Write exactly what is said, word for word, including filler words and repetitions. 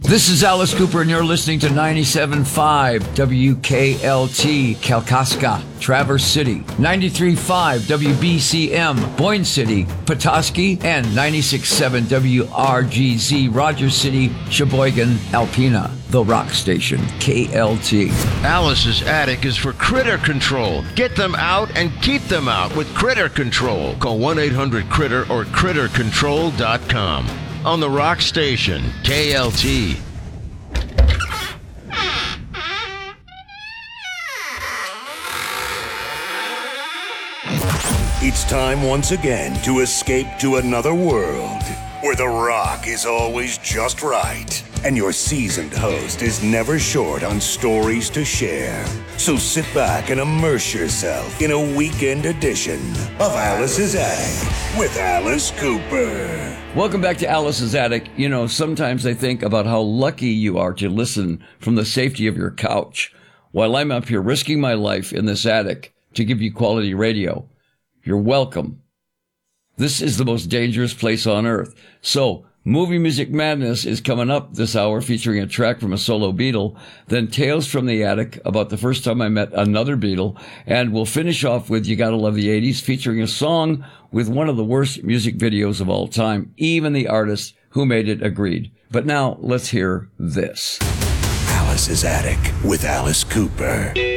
This is Alice Cooper, and you're listening to ninety-seven point five W K L T, Kalkaska, Traverse City, ninety-three point five W B C M, Boyne City, Petoskey, and ninety-six point seven W R G Z, Rogers City, Sheboygan, Alpena, the rock station, K L T. Alice's Attic is for critter control. Get them out and keep them out with Critter Control. Call one eight hundred critter or critter control dot com. On the rock station, K L T. It's time once again to escape to another world where the rock is always just right and your seasoned host is never short on stories to share. So sit back and immerse yourself in a weekend edition of Alice's Attic with Alice Cooper. Welcome back to Alice's Attic. You know, sometimes I think about how lucky you are to listen from the safety of your couch while I'm up here risking my life in this attic to give you quality radio. You're welcome. This is the most dangerous place on earth. So, Movie Music Madness is coming up this hour, featuring a track from a solo Beatle, then Tales from the Attic about the first time I met another Beatle, and we'll finish off with You Gotta Love the eighties, featuring a song with one of the worst music videos of all time. Even the artist who made it agreed. But now, let's hear this. Alice's Attic with Alice Cooper.